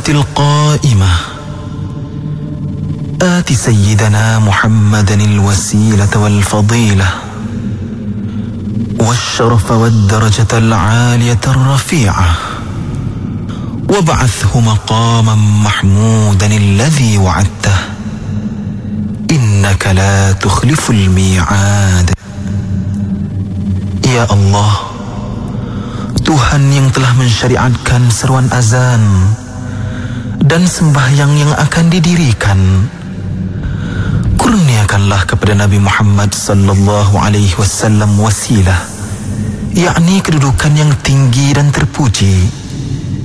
القائمة آت سيدنا محمدا الوسيلة والفضيلة والشرف والدرجة العالية الرفيعة وابعثه مقاما محمودا الذي وعدته إنك لا تخلف الميعاد. Ya Allah, Tuhan yang telah mensyariatkan seruan azan dan sembahyang yang akan didirikan, kurniakanlah kepada Nabi Muhammad sallallahu alaihi wasallam wasilah, yakni kedudukan yang tinggi dan terpuji,